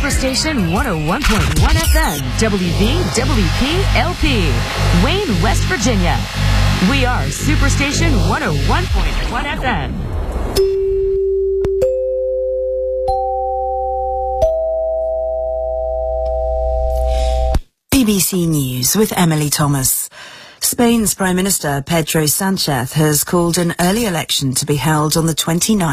Superstation 101.1 FM, WVWP LP, Wayne, West Virginia. We are Superstation 101.1 FM. BBC News with Emily Thomas. Spain's Prime Minister Pedro Sánchez has called an early election to be held on the 29th